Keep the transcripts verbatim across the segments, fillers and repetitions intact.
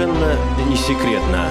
Не секретно.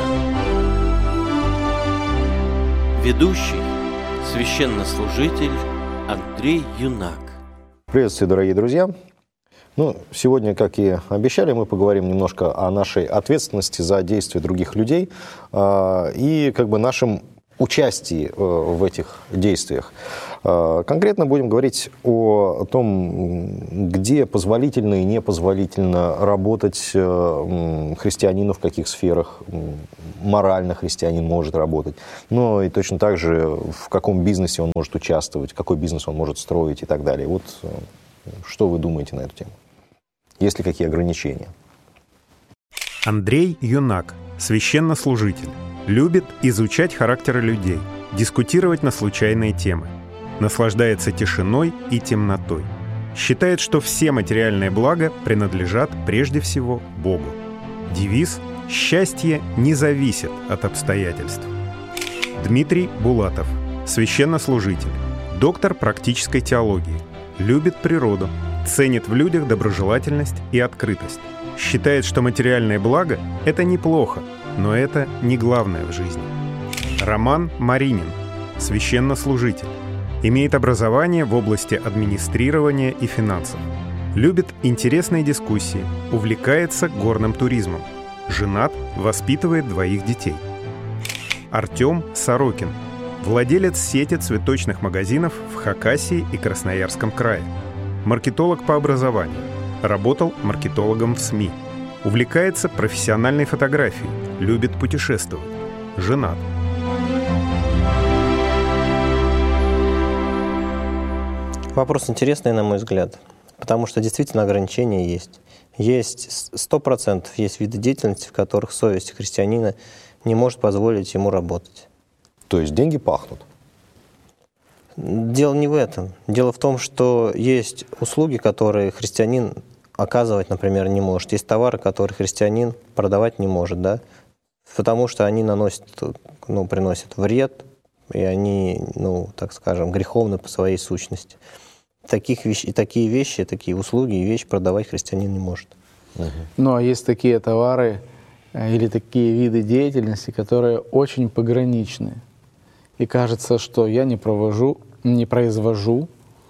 Ведущий, священнослужитель Андрей Юнак. Приветствую, дорогие друзья. Ну, сегодня, как и обещали, мы поговорим немножко о нашей ответственности за действия других людей э, и как бы нашем участии э, в этих действиях. Э, конкретно будем говорить о том, где позволительно и непозволительно работать э, христианину, в каких сферах морально христианин может работать. Ну и точно так же, в каком бизнесе он может участвовать, какой бизнес он может строить и так далее. Вот э, что вы думаете на эту тему? Есть ли какие ограничения? Андрей Юнак, священнослужитель. Любит изучать характеры людей, дискутировать на случайные темы. Наслаждается тишиной и темнотой. Считает, что все материальные блага принадлежат прежде всего Богу. Девиз «Счастье не зависит от обстоятельств». Дмитрий Булатов, священнослужитель, доктор практической теологии. Любит природу, ценит в людях доброжелательность и открытость. Считает, что материальные блага – это неплохо, но это не главное в жизни. Роман Маринин, священнослужитель. Имеет образование в области администрирования и финансов. Любит интересные дискуссии, увлекается горным туризмом. Женат, воспитывает двоих детей. Артем Сорокин, владелец сети цветочных магазинов в Хакасии и Красноярском крае. Маркетолог по образованию. Работал маркетологом в СМИ. Увлекается профессиональной фотографией. Любит путешествовать. Женат. Вопрос интересный, на мой взгляд, потому что действительно ограничения есть. Есть сто процентов есть виды деятельности, в которых совесть христианина не может позволить ему работать. То есть деньги пахнут? Дело не в этом. Дело в том, что есть услуги, которые христианин оказывать, например, не может. Есть товары, которые христианин продавать не может, да, потому что они наносят, ну, приносят вред, и они, ну, так скажем, греховны по своей сущности. Таких вещ... И такие вещи, такие услуги и вещи продавать христианин не может. Угу. Ну, а есть такие товары или такие виды деятельности, которые очень пограничны. И кажется, что я не провожу, не произвожу,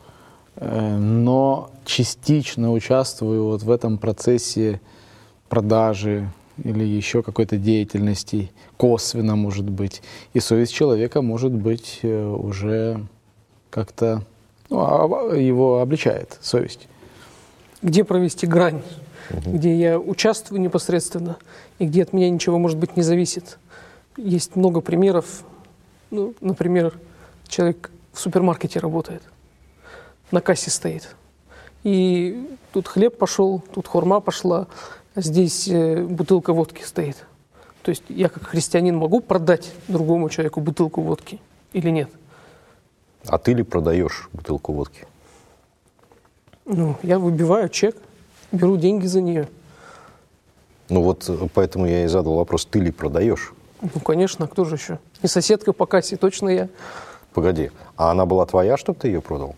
но частично участвую вот в этом процессе продажи или еще какой-то деятельности, косвенно, может быть. И совесть человека, может быть, уже как-то, ну, его обличает, совесть. Где провести грань, угу. где я участвую непосредственно, и где от меня ничего, может быть, не зависит. Есть много примеров. Ну, например, человек в супермаркете работает, на кассе стоит. И тут хлеб пошел, тут хурма пошла, а здесь э, бутылка водки стоит. То есть я как христианин могу продать другому человеку бутылку водки или нет? А ты ли продаешь бутылку водки? Ну, я выбиваю чек, беру деньги за нее. Ну вот поэтому я и задал вопрос, ты ли продаешь? Ну, конечно, кто же еще? И соседка по кассе, точно я. Погоди, а она была твоя, чтобы ты ее продал?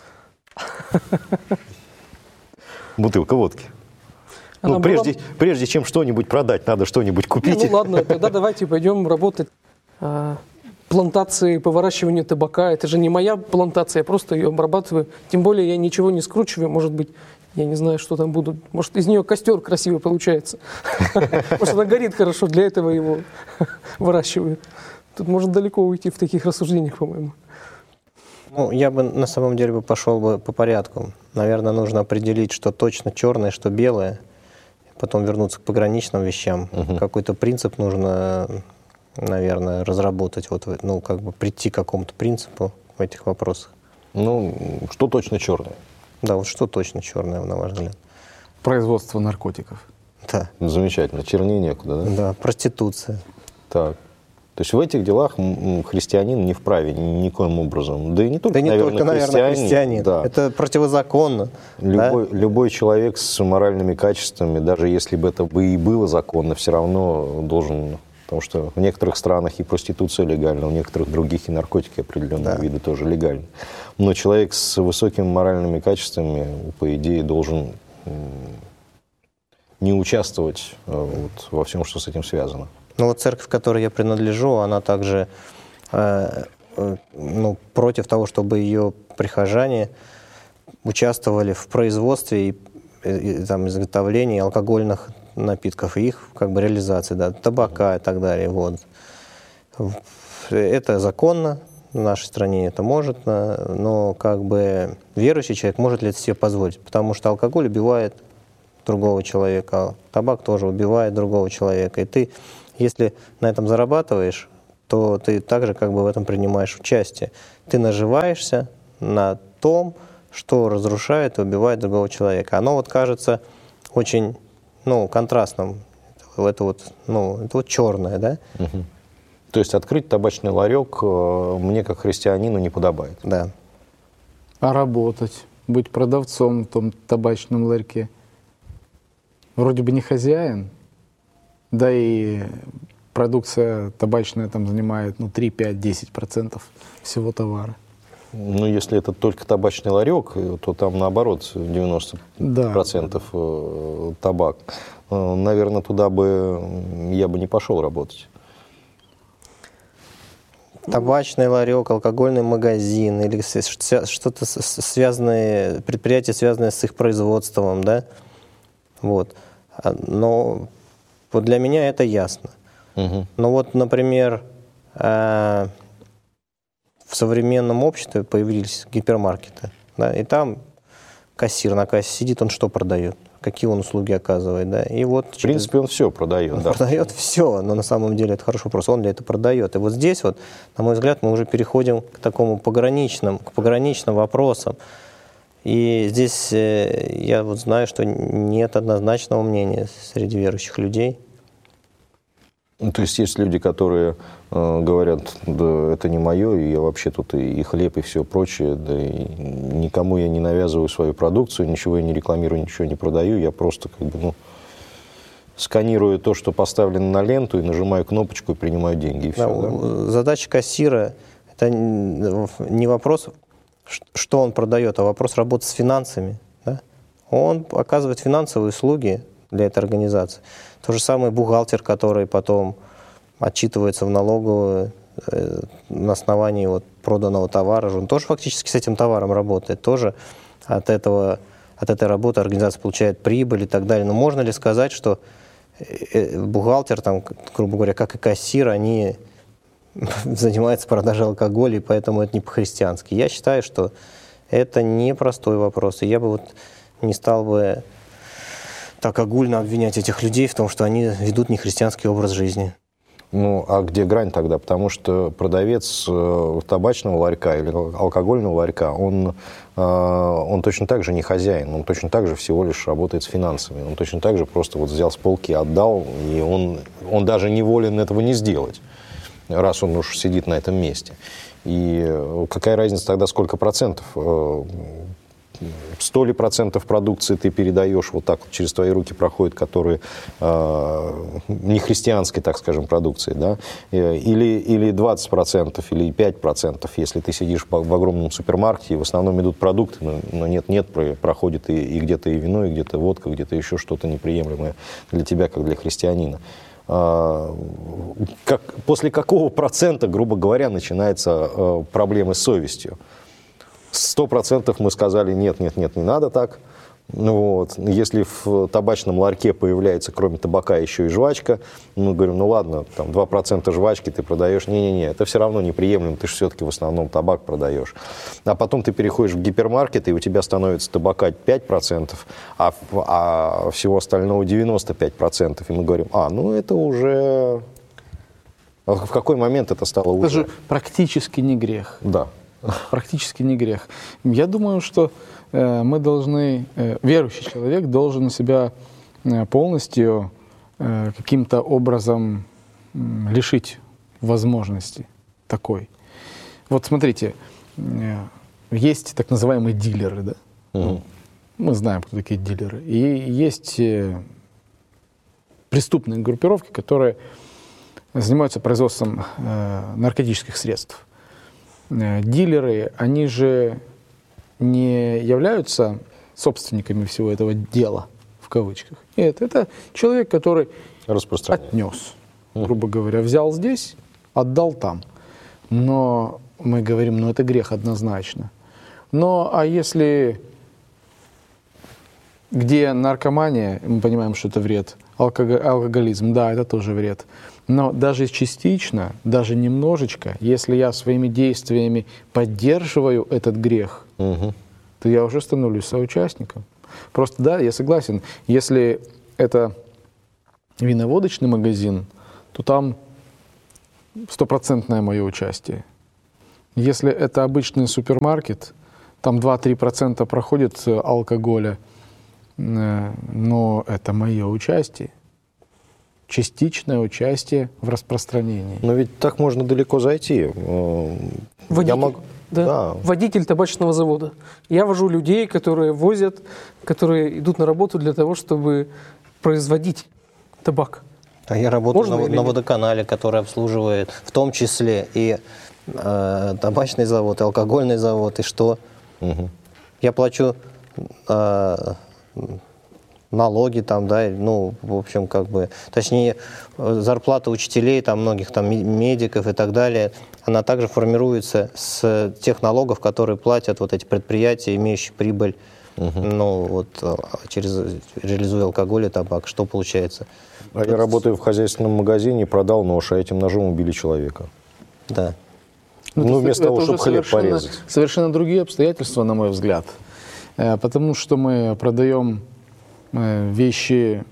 Бутылка водки. Она ну, была... прежде, прежде чем что-нибудь продать, надо что-нибудь купить. Не, ну ладно, тогда давайте пойдем работать. А, плантации по выращиванию табака. Это же не моя плантация, я просто ее обрабатываю. Тем более я ничего не скручиваю, может быть, я не знаю, что там буду. Может, из нее костер красивый получается. Может, она горит хорошо, для этого его выращивают. Тут можно далеко уйти в таких рассуждениях, по-моему. Ну, я бы на самом деле бы пошел бы по порядку. Наверное, нужно определить, что точно черное, что белое. Потом вернуться к пограничным вещам. Угу. Какой-то принцип нужно, наверное, разработать. Вот, ну, как бы прийти к какому-то принципу в этих вопросах. Ну, что точно черное? Да, вот что точно черное, на ваш взгляд? Производство наркотиков. Да. Замечательно. Чернее некуда, да? Да, проституция. Так. То есть в этих делах христианин не вправе никоим образом. Да и не только, да не наверное, только, наверное, христианин. Да. Это противозаконно. Любой, да? любой человек с моральными качествами, даже если бы это бы и было законно, все равно должен... Потому что в некоторых странах и проституция легальна, в некоторых других и наркотики определенные да. виды тоже легальны. Но человек с высокими моральными качествами, по идее, должен не участвовать э, вот, во всем, что с этим связано. Ну вот церковь, к которой я принадлежу, она также э, э, ну, против того, чтобы ее прихожане участвовали в производстве и, и, и там, изготовлении алкогольных напитков и их как бы реализации, да, табака и так далее. Вот. Это законно, в нашей стране это может, но как бы верующий человек может ли это себе позволить? Потому что алкоголь убивает другого человека, табак тоже убивает другого человека. И ты, если на этом зарабатываешь, то ты также как бы в этом принимаешь участие. Ты наживаешься на том, что разрушает и убивает другого человека. Оно вот кажется очень, ну, контрастным. Это вот, ну, это вот черное, да? Угу. То есть открыть табачный ларек мне, как христианину, не подобает? Да. А работать, быть продавцом в том табачном ларьке? Вроде бы не хозяин, да и продукция табачная там занимает ну, три, пять, десять процентов всего товара. Ну, если это только табачный ларек, то там, наоборот, девяносто процентов да. табак. Наверное, туда бы я бы не пошел работать. Табачный ларек, алкогольный магазин или что-то связанное, предприятие, связанное с их производством, да? Вот. Но вот для меня это ясно. Угу. Но вот, например, в современном обществе появились гипермаркеты, да? И там кассир на кассе сидит, он что продает? Какие он услуги оказывает, да? И вот в через... принципе, он все продает. Он да. продает все, но на самом деле это хороший вопрос. Он ли это продает? И вот здесь вот, на мой взгляд, мы уже переходим к такому пограничным, к пограничным вопросам. И здесь э, я вот знаю, что нет однозначного мнения среди верующих людей. Ну, то есть есть люди, которые э, говорят, да это не мое, и я вообще тут и, и хлеб, и все прочее, да и никому я не навязываю свою продукцию, ничего я не рекламирую, ничего не продаю, я просто как бы, ну, сканирую то, что поставлено на ленту, и нажимаю кнопочку, и принимаю деньги, и все. Да, да? Задача кассира – это не вопрос, что он продает, а вопрос работы с финансами. Да? Он оказывает финансовые услуги для этой организации. То же самое бухгалтер, который потом отчитывается в налоговую э, на основании вот проданного товара. Он тоже фактически с этим товаром работает. Тоже от, этого, от этой работы организация получает прибыль и так далее. Но можно ли сказать, что э, бухгалтер, там, грубо говоря, как и кассир, они занимаются продажей алкоголя, и поэтому это не по-христиански? Я считаю, что это непростой вопрос. И я бы вот не стал бы так огульно обвинять этих людей в том, что они ведут нехристианский образ жизни. Ну, а где грань тогда? Потому что продавец табачного ларька или алкогольного ларька, он, он точно так же не хозяин, он точно так же всего лишь работает с финансами, он точно так же просто вот взял с полки, отдал, и он, он даже не волен этого не сделать, раз он уж сидит на этом месте. И какая разница тогда, сколько процентов? Сто ли процентов продукции ты передаешь вот так вот через твои руки проходит, которые э, не христианской, так скажем, продукции, да? Или, или двадцать процентов, или пять процентов, если ты сидишь в, в огромном супермаркете, и в основном идут продукты, но, но нет-нет, проходит и, и где-то и вино, и где-то водка, где-то еще что-то неприемлемое для тебя, как для христианина. Э, как, после какого процента, грубо говоря, начинаются э, проблемы с совестью? Сто процентов мы сказали, нет, нет, нет, не надо так. Вот. Если в табачном ларьке появляется, кроме табака, еще и жвачка, мы говорим, ну ладно, там два процента жвачки ты продаешь, не-не-не, это все равно неприемлемо, ты же все-таки в основном табак продаешь. А потом ты переходишь в гипермаркет, и у тебя становится табака пять процентов, а, а всего остального девяносто пять процентов. И мы говорим, а, ну это уже... А в какой момент это стало уже? Это же практически не грех. Да. Практически не грех. Я думаю, что э, мы должны, э, верующий человек должен себя э, полностью э, каким-то образом э, лишить возможности такой. Вот смотрите, э, есть так называемые дилеры, да? Угу. Мы знаем, кто такие дилеры. И есть э, преступные группировки, которые занимаются производством э, наркотических средств. Дилеры, они же не являются собственниками всего этого дела, в кавычках. Нет, это человек, который Распространяет. отнес, грубо говоря, взял здесь, отдал там. Но мы говорим, ну это грех однозначно. Но а если где наркомания, мы понимаем, что это вред, алкоголь, алкоголизм, да, это тоже вред. Но даже частично, даже немножечко, если я своими действиями поддерживаю этот грех, Угу. то я уже становлюсь соучастником. Просто да, я согласен, если это виноводочный магазин, то там стопроцентное мое участие. Если это обычный супермаркет, там два-три процента проходит алкоголя, но это мое участие. Частичное участие в распространении. Но ведь так можно далеко зайти. Водитель, Я могу... да, Да. водитель табачного завода. Я вожу людей, которые возят, которые идут на работу для того, чтобы производить табак. А я работаю Можно на, или на нет? водоканале, который обслуживает в том числе и э, табачный завод, и алкогольный завод, и что? Угу. Я плачу э, налоги там, да, ну, в общем, как бы, точнее, зарплата учителей, там, многих там медиков и так далее, она также формируется с тех налогов, которые платят вот эти предприятия, имеющие прибыль, угу. ну, вот, через, реализуя алкоголь и табак. Что получается? А я работаю в хозяйственном магазине, продал нож, а этим ножом убили человека. Да. Ну, это- вместо это того, уже чтобы хлеб совершенно- порезать. Совершенно другие обстоятельства, на мой взгляд. Э, Потому что мы продаем э, вещи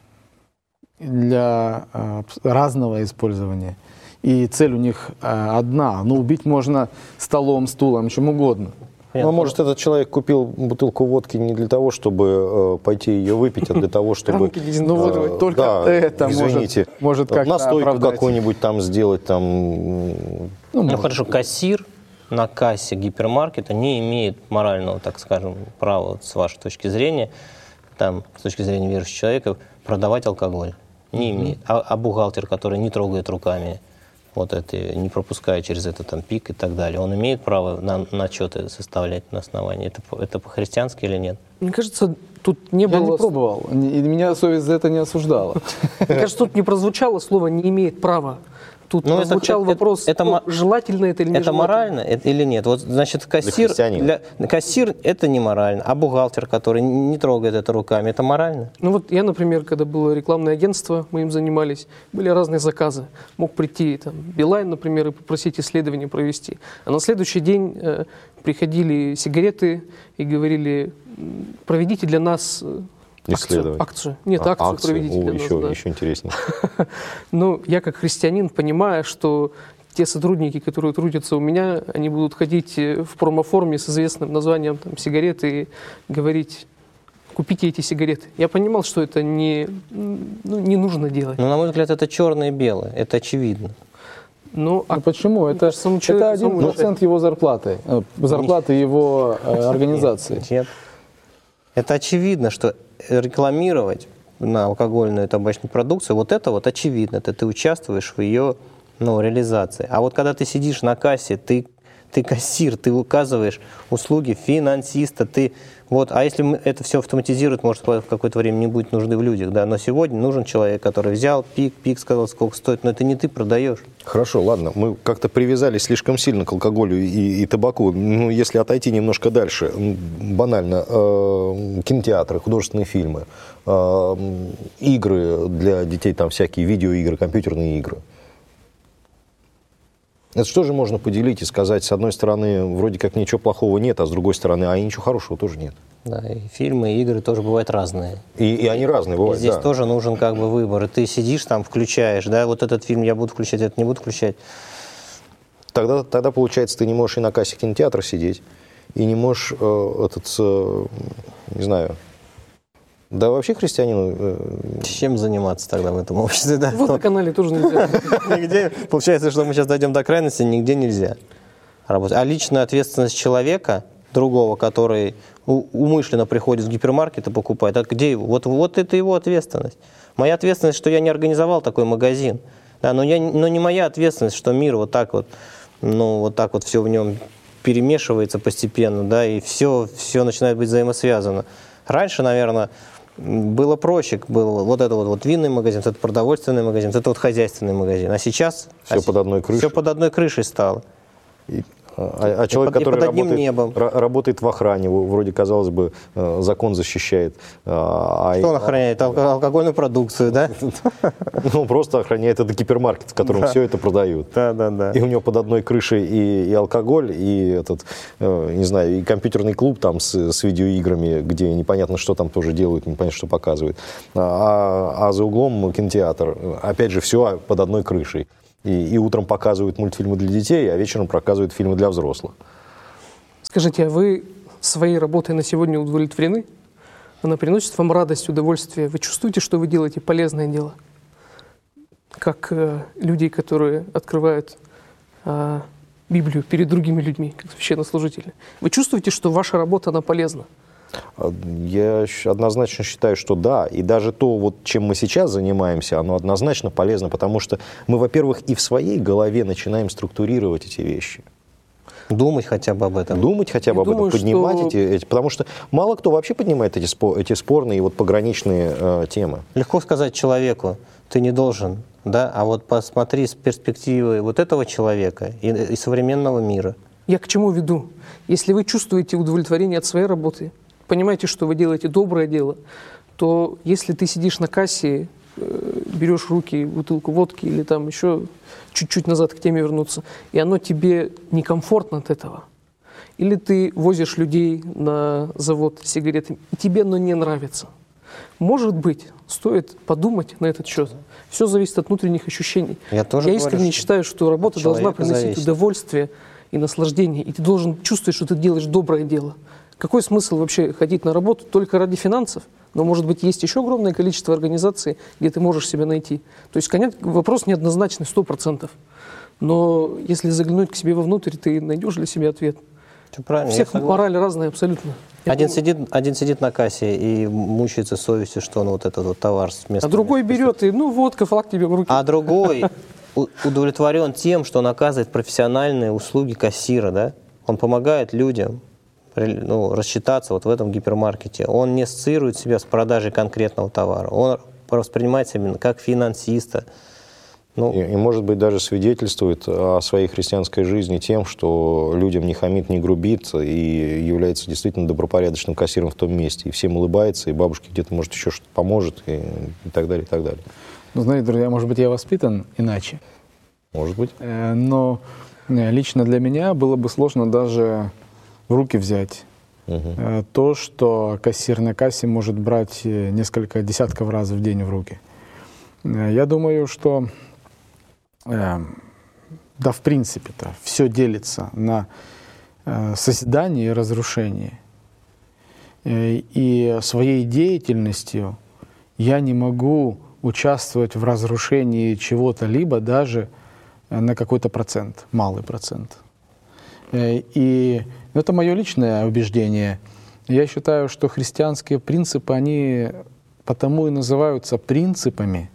для э, разного использования. И цель у них э, одна. Ну, убить можно столом, стулом, чем угодно. Ну, может, этот человек купил бутылку водки не для того, чтобы э, пойти ее выпить, а для того, чтобы... Рамки дезинфицировать. э, Только да, это может- извините, может как-то настойку оправдать. какую-нибудь там сделать, там... м, Ну, Ну, может. хорошо, кассир на кассе гипермаркета не имеет морального, так скажем, права, вот, с вашей точки зрения, там, с точки зрения верующего человека, продавать алкоголь. Не имеет. А, а бухгалтер, который не трогает руками, вот это, не пропуская через это там пик и так далее, он имеет право на, на отчеты составлять на основании? Это, по- это по-христиански или нет? Мне кажется, тут не Я было... не пробовал, и меня совесть за это не осуждала. Мне кажется, тут не прозвучало слово «не имеет права». Тут Ну, это- прозвучал это- вопрос, это ну, мо- желательно это или не Это морально это или нет? Вот, значит, кассир, христианина. для, кассир это не морально, а бухгалтер, который не трогает это руками, это морально? Ну вот я, например, когда было рекламное агентство, мы им занимались, были разные заказы. Мог прийти там Билайн, например, и попросить исследование провести. А на следующий день э, приходили сигареты и говорили, м, проведите для нас э, акцию. Исследование. акцию. Нет, А, акцию, акцию. проведите О, для еще, нас. Да. еще интереснее. Ну, я как христианин, понимая, что те сотрудники, которые трудятся у меня, они будут ходить в промоформе с известным названием там, сигареты и говорить, купите эти сигареты. Я понимал, что это не, ну, не нужно делать. Ну, на мой взгляд, это черное и белое, это очевидно. Ну, а А почему? Это, кажется, самому это человеку один самому процент его зарплаты, э, зарплаты его э, организации. Нет. Это очевидно, что рекламировать на алкогольную и табачную продукцию, вот это вот очевидно, это ты участвуешь в ее ну, реализации. А вот когда ты сидишь на кассе, ты, ты кассир, ты указываешь услуги финансиста, ты вот, а если мы это все автоматизируют, может, в какое-то время не будет нужды в людях, да, но сегодня нужен человек, который взял пик, пик, сказал, сколько стоит, но это не ты продаешь. Хорошо, ладно, мы как-то привязались слишком сильно к алкоголю и, и табаку. Ну, если отойти немножко дальше, м, банально, э, кинотеатры, художественные фильмы, э, игры для детей, там всякие видеоигры, компьютерные игры. Это что же можно поделить и сказать, с одной стороны, вроде как ничего плохого нет, а с другой стороны, а и ничего хорошего тоже нет. Да, и фильмы, и игры тоже бывают разные. И, и они разные И бывают, здесь да. тоже нужен как бы выбор. И ты сидишь там, включаешь, да, вот этот фильм я буду включать, этот не буду включать. Тогда, тогда, получается, ты не можешь и на кассе кинотеатра сидеть, и не можешь э, этот, э, не знаю, да вообще христианину... э, Чем заниматься тогда в этом обществе? Да? вот на канале тоже нельзя. Нигде, получается, что мы сейчас дойдем до крайности, нигде нельзя работать. А личная ответственность человека, другого, который у- умышленно приходит в гипермаркет и покупает, а где его? Вот, вот это его ответственность. Моя ответственность, что я не организовал такой магазин. Да, но, я, но не моя ответственность, что мир вот так вот, ну, вот так вот все в нем перемешивается постепенно, да, и все, все начинает быть взаимосвязано. Раньше, наверное, Было проще, был вот это вот, вот винный магазин, это продовольственный магазин, это вот хозяйственный магазин. А сейчас все а под одной крышей. Все под одной крышей стало. И, а, а человек, под, который под одним работает, небом. работает в охране, вроде, казалось бы, закон защищает. А, Что он охраняет? Ал- алкогольную продукцию, да? Ну, просто охраняет этот гипермаркет, в котором все это продают. Да, да, да. И у него под одной крышей и, и алкоголь, и этот, не знаю, и компьютерный клуб там с, с видеоиграми, где непонятно, что там тоже делают, непонятно, что показывают. А, а за углом кинотеатр. Опять же, все под одной крышей. И, и утром показывают мультфильмы для детей, а вечером показывают фильмы для взрослых. Скажите, а вы своей работой на сегодня удовлетворены? Она приносит вам радость, удовольствие? Вы чувствуете, что вы делаете полезное дело? Как э, люди, которые открывают э, Библию перед другими людьми, как священнослужители. Вы чувствуете, что ваша работа, она полезна? Я однозначно считаю, что да. И даже то, вот, чем мы сейчас занимаемся, оно однозначно полезно, потому что мы, во-первых, и в своей голове начинаем структурировать эти вещи. Думать хотя бы об этом. Думать хотя бы Я об думаю, этом, поднимать что... эти, эти... Потому что мало кто вообще поднимает эти, спо, эти спорные и вот пограничные э, темы. Легко сказать человеку, ты не должен, да, а вот посмотри с перспективы вот этого человека и, и современного мира. Я к чему веду? Если вы чувствуете удовлетворение от своей работы, понимаете, что вы делаете доброе дело, то если ты сидишь на кассе, э, берешь в руки бутылку водки или там еще чуть-чуть назад к теме вернуться, и оно тебе некомфортно от этого, или ты возишь людей на завод с сигаретами, и тебе оно не нравится, может быть, стоит подумать на этот счет. Все зависит от внутренних ощущений. Я, тоже Я говорю, искренне что считаю, что работа должна приносить зависит. удовольствие и наслаждение, и ты должен чувствовать, что ты делаешь доброе дело. Какой смысл вообще ходить на работу только ради финансов? Но, может быть, есть еще огромное количество организаций, где ты можешь себя найти. То есть, конечно, вопрос неоднозначный, сто процентов. Но если заглянуть к себе вовнутрь, ты найдешь для себя ответ. Все правильно, У всех мораль разная абсолютно. Я Один думаю, сидит, один сидит на кассе и мучается совестью, что он вот этот вот товар с места. а другой берет и, ну, водка, флаг тебе в руки. А другой у- удовлетворен тем, что он оказывает профессиональные услуги кассира, да? Он помогает людям, ну, рассчитаться вот в этом гипермаркете. Он не ассоциирует себя с продажей конкретного товара. Он воспринимает себя именно как финансиста. Ну, И, и, может быть, даже свидетельствует о своей христианской жизни тем, что людям не хамит, не грубит и является действительно добропорядочным кассиром в том месте. И всем улыбается, и бабушке где-то, может, еще что-то поможет, и, и так далее, и так далее. Ну, знаете, друзья, может быть, я воспитан иначе. Может быть. Э, Но э, лично для меня было бы сложно даже в руки взять Угу. э, то, что кассир на кассе может брать э, несколько десятков раз в день в руки. Э, Я думаю, что э, да, в принципе-то все делится на э, созидание и разрушение. Э, И своей деятельностью я не могу участвовать в разрушении чего-то, либо даже э, на какой-то процент, малый процент. Э, И это мое личное убеждение. Я считаю, что христианские принципы, они потому и называются принципами.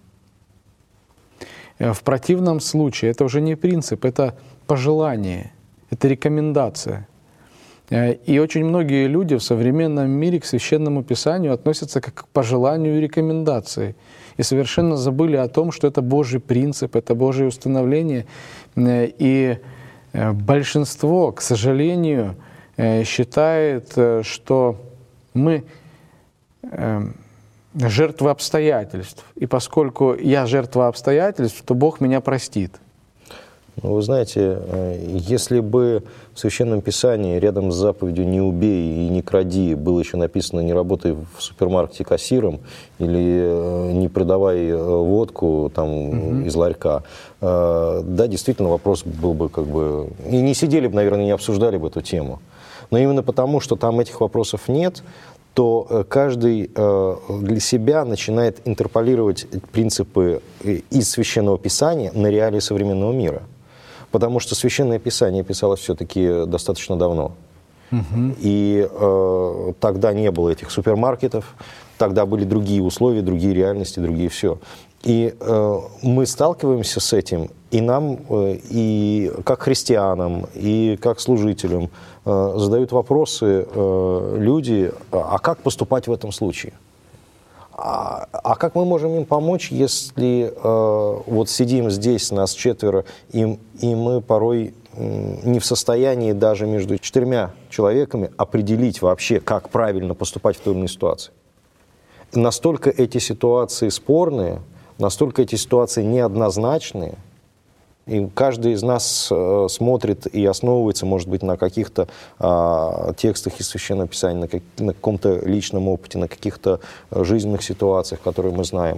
Э, В противном случае это уже не принцип, это пожелание, это рекомендация. Э, И очень многие люди в современном мире к Священному Писанию относятся как к пожеланию и рекомендации. И совершенно забыли о том, что это Божий принцип, это Божие установление. Э, И э, большинство, к сожалению, э, считает, э, что мы э, жертвы обстоятельств. И поскольку я жертва обстоятельств, то Бог меня простит. Ну, вы знаете, если бы в Священном Писании рядом с заповедью «не убей и не кради» было еще написано «не работай в супермаркете кассиром» или «не продавай водку там, угу. из ларька», да, действительно, вопрос был бы как бы... И не сидели бы, наверное, не обсуждали бы эту тему. Но именно потому, что там этих вопросов нет, то каждый для себя начинает интерполировать принципы из Священного Писания на реалии современного мира. Потому что Священное Писание писалось все-таки достаточно давно. Угу. И э, тогда не было этих супермаркетов, тогда были другие условия, другие реальности, другие все. И э, мы сталкиваемся с этим, и нам, э, и как христианам, и как служителям э, задают вопросы э, люди, а как поступать в этом случае? А, а как мы можем им помочь, если э, вот сидим здесь, нас четверо, и, и мы порой э, не в состоянии даже между четырьмя человеками определить вообще, как правильно поступать в той или иной ситуации? Настолько эти ситуации спорные, настолько эти ситуации неоднозначные, и каждый из нас э, смотрит и основывается, может быть, на каких-то э, текстах из Священного Писания, на, как, на каком-то личном опыте, на каких-то жизненных ситуациях, которые мы знаем.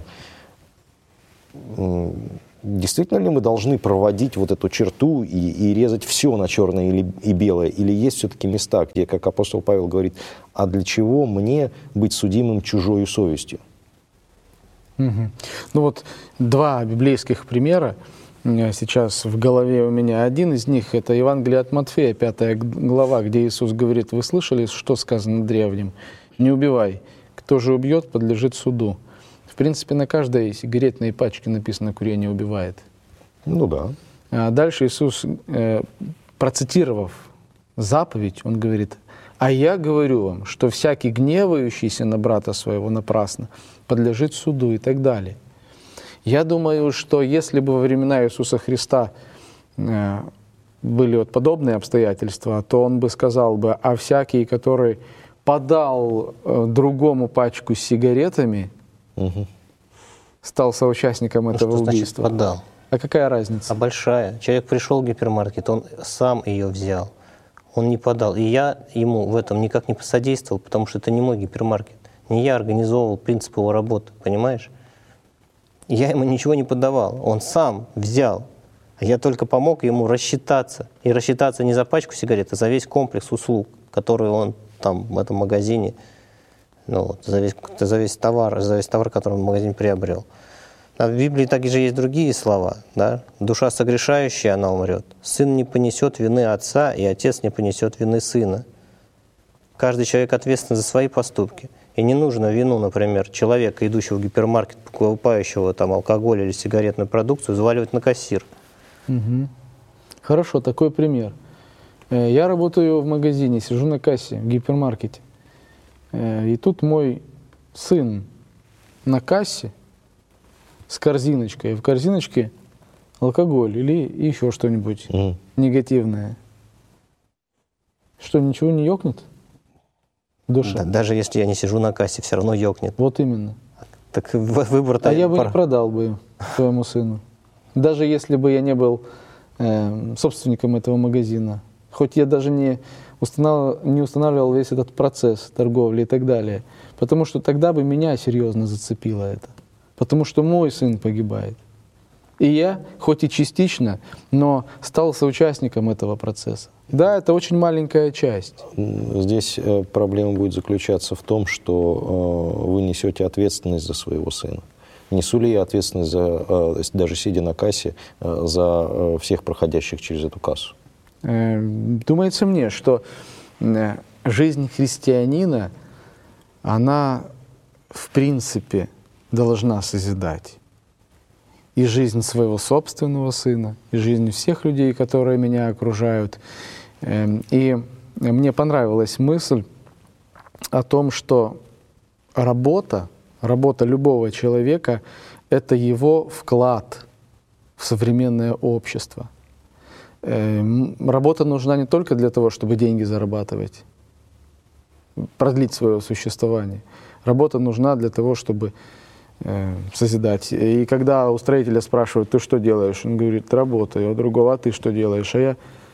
Действительно ли мы должны проводить вот эту черту и, и резать все на черное или, и белое? Или есть все-таки места, где, как апостол Павел говорит, а для чего мне быть судимым чужою совестью? Угу. Ну вот два библейских примера сейчас в голове у меня. Один из них — это Евангелие от Матфея, пятая глава, где Иисус говорит: «Вы слышали, что сказано древним? Не убивай. Кто же убьет, подлежит суду». В принципе, на каждой сигаретной пачке написано «курение убивает». Ну да. А дальше Иисус, э, процитировав заповедь, Он говорит: «А я говорю вам, что всякий гневающийся на брата своего напрасно подлежит суду», и так далее. Я думаю, что если бы во времена Иисуса Христа э, были вот подобные обстоятельства, то Он бы сказал бы: а всякий, который подал э, другому пачку с сигаретами, угу. стал соучастником этого ну, что убийства. Значит, подал? А какая разница? А большая. Человек пришел в гипермаркет, он сам ее взял, он не подал. И я ему в этом никак не посодействовал, потому что это не мой гипермаркет. Не я организовывал принцип его работы, понимаешь? Я ему ничего не подавал, он сам взял. Я только помог ему рассчитаться. И рассчитаться не за пачку сигарет, а за весь комплекс услуг, которые он там в этом магазине, ну, вот, за, весь, за весь товар, за весь товар, который он в магазине приобрел. А в Библии также есть другие слова. Да? Душа согрешающая, она умрет. Сын не понесет вины отца, и отец не понесет вины сына. Каждый человек ответственен за свои поступки. И не нужно вину, например, человека, идущего в гипермаркет, покупающего там алкоголь или сигаретную продукцию, взваливать на кассир. Угу. Хорошо, такой пример. Я работаю в магазине, сижу на кассе в гипермаркете. И тут мой сын на кассе с корзиночкой. В корзиночке алкоголь или еще что-нибудь mm. негативное. Что, ничего не ёкнет? Душа. Да, даже если я не сижу на кассе, все равно ёкнет. Вот именно. Так выбор-то... А я бы пора... не продал бы своему сыну. Даже если бы я не был э, собственником этого магазина. Хоть я даже не устанавливал, не устанавливал весь этот процесс торговли и так далее. Потому что тогда бы меня серьезно зацепило это. Потому что мой сын погибает. И я, хоть и частично, но стал соучастником этого процесса. Да, это очень маленькая часть. Здесь проблема будет заключаться в том, что вы несете ответственность за своего сына. Несу ли я ответственность, за, даже сидя на кассе, за всех проходящих через эту кассу? Думается мне, что жизнь христианина, она в принципе должна созидать. И жизнь своего собственного сына, и жизнь всех людей, которые меня окружают. И мне понравилась мысль о том, что работа, работа любого человека — это его вклад в современное общество. Работа нужна не только для того, чтобы деньги зарабатывать, продлить свое существование. Работа нужна для того, чтобы созидать. И когда у строителя спрашивают: ты что делаешь? Он говорит: работаю. А другого: а ты что делаешь? А я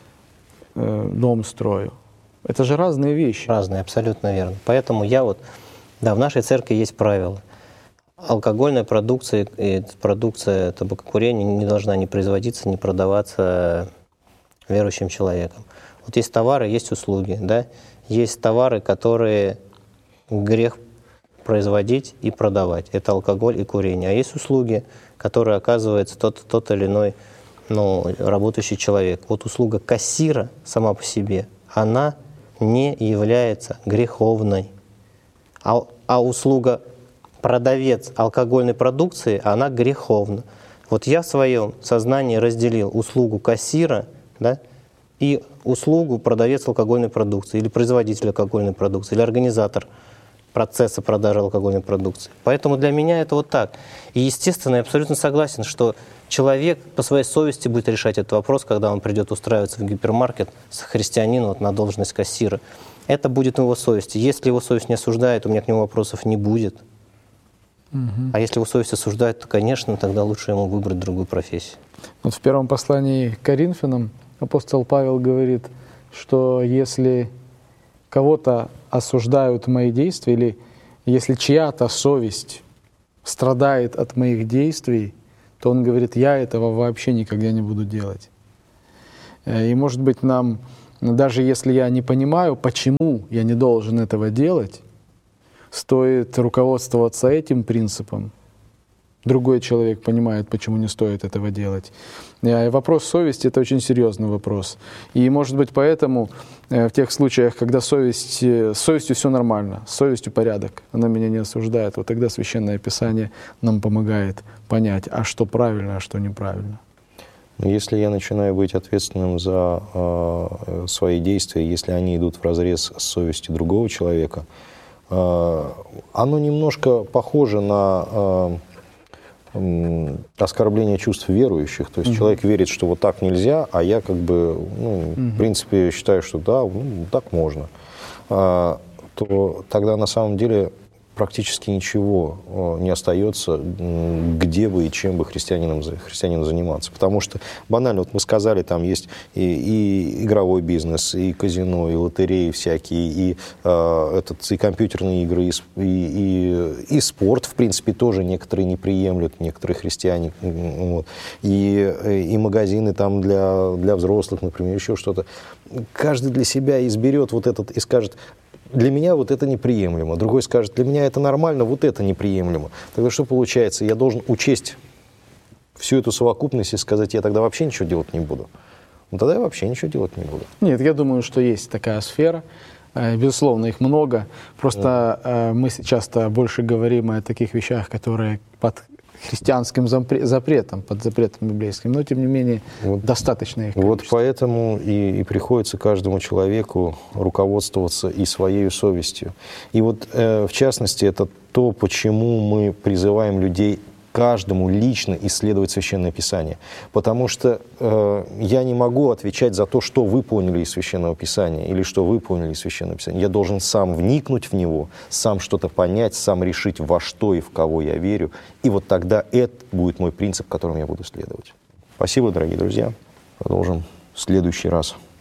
э, дом строю. Это же разные вещи. Разные, абсолютно верно. Поэтому я вот, да, в нашей церкви есть правила. Алкогольная продукция и продукция табакокурения не должна ни производиться, ни продаваться верующим человеком. Вот есть товары, есть услуги, да? Есть товары, которые грех производить и продавать. Это алкоголь и курение. А есть услуги, которые оказывается тот, тот или иной, ну, работающий человек. Вот услуга кассира сама по себе, она не является греховной. А, а услуга продавец алкогольной продукции, она греховна. Вот я в своем сознании разделил услугу кассира, да, и услугу продавец алкогольной продукции, или производитель алкогольной продукции, или организатор процесса продажи алкогольной продукции. Поэтому для меня это вот так. И, естественно, я абсолютно согласен, что человек по своей совести будет решать этот вопрос, когда он придет устраиваться в гипермаркет с христианином вот, на должность кассира. Это будет на его совести. Если его совесть не осуждает, у меня к нему вопросов не будет. Угу. А если его совесть осуждает, то, конечно, тогда лучше ему выбрать другую профессию. Вот в первом послании к Коринфянам апостол Павел говорит, что если кого-то осуждают мои действия, или если чья-то совесть страдает от моих действий, то он говорит, я этого вообще никогда не буду делать. И, может быть, нам, даже если я не понимаю, почему я не должен этого делать, стоит руководствоваться этим принципом. Другой человек понимает, почему не стоит этого делать. И вопрос совести — это очень серьезный вопрос. И, может быть, поэтому в тех случаях, когда совесть, с совестью все нормально, с совестью порядок, она меня не осуждает, вот тогда Священное Писание нам помогает понять, а что правильно, а что неправильно. Если я начинаю быть ответственным за э, свои действия, если они идут вразрез с совестью другого человека, э, оно немножко похоже на... Э, оскорбление чувств верующих. То есть угу. человек верит, что вот так нельзя, а я как бы, ну, угу. в принципе, считаю, что да, ну, так можно. А, то тогда на самом деле практически ничего не остается, где бы и чем бы христианином, христианином заниматься. Потому что банально, вот мы сказали, там есть и, и игровой бизнес, и казино, и лотереи всякие, и, э, этот, и компьютерные игры, и, и, и спорт, в принципе, тоже некоторые не приемлют, некоторые христиане. Вот. И, и магазины там для, для взрослых, например, еще что-то. Каждый для себя изберет вот этот и скажет, для меня вот это неприемлемо. Другой скажет, для меня это нормально, вот это неприемлемо. Тогда что получается? Я должен учесть всю эту совокупность и сказать, я тогда вообще ничего делать не буду. Ну тогда я вообще ничего делать не буду. Нет, я думаю, что есть такая сфера. Безусловно, их много. Просто да. мы часто больше говорим о таких вещах, которые под христианским запретом, под запретом библейским, но тем не менее вот, достаточно их количество. Вот поэтому и, и приходится каждому человеку руководствоваться и своей совестью. И вот э, в частности это то, почему мы призываем людей каждому лично исследовать Священное Писание. Потому что э, я не могу отвечать за то, что вы поняли из Священного Писания или что вы поняли из Священного Писания. Я должен сам вникнуть в него, сам что-то понять, сам решить, во что и в кого я верю. И вот тогда это будет мой принцип, которым я буду следовать. Спасибо, дорогие друзья. Продолжим в следующий раз.